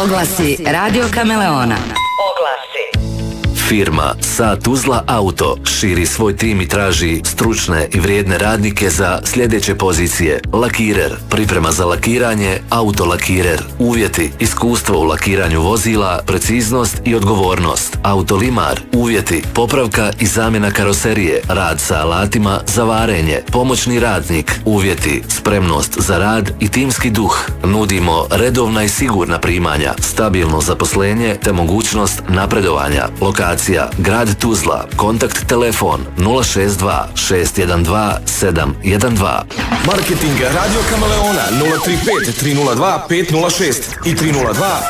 Oglasi Radio Kameleona. Firma Sat Uzla Auto širi svoj tim i traži stručne i vrijedne radnike za sljedeće pozicije: lakirer, priprema za lakiranje, autolakirer, uvjeti: iskustvo u lakiranju vozila, preciznost i odgovornost, autolimar, uvjeti: popravka i zamjena karoserije, rad sa alatima za varenje, pomoćni radnik, uvjeti: spremnost za rad i timski duh. Nudimo redovna i sigurna primanja, stabilno zaposlenje te mogućnost napredovanja. Lokacija: grad Tuzla. Kontakt telefon 062 612 712. Marketing Radio Kameleona 035 302 506 i 302